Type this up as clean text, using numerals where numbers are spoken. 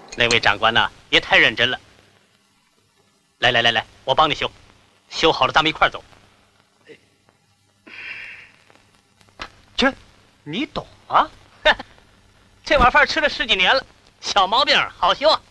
那位长官呐，别太认真了。来，我帮你修，修好了咱们一块走。 这，你懂啊？ 这碗饭吃了10几年了，小毛病好修啊。